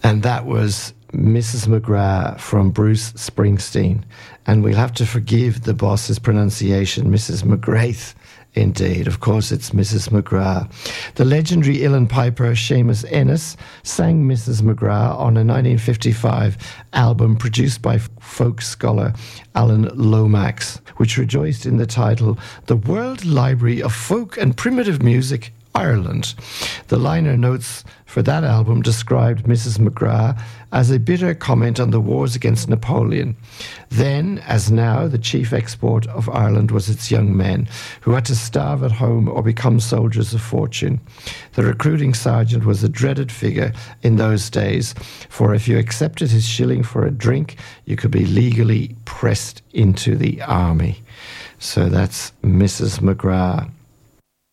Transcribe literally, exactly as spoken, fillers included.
And that was Missus McGrath from Bruce Springsteen. And we'll have to forgive the boss's pronunciation, Missus McGrath. Indeed, of course, it's Missus McGrath. The legendary uilleann piper Seamus Ennis sang Missus McGrath on a nineteen fifty-five album produced by folk scholar Alan Lomax, which rejoiced in the title, The World Library of Folk and Primitive Music, Ireland. The liner notes for that album described Missus McGrath as a bitter comment on the wars against Napoleon. Then, as now, the chief export of Ireland was its young men, who had to starve at home or become soldiers of fortune. The recruiting sergeant was a dreaded figure in those days, for if you accepted his shilling for a drink, you could be legally pressed into the army. So that's Missus McGrath.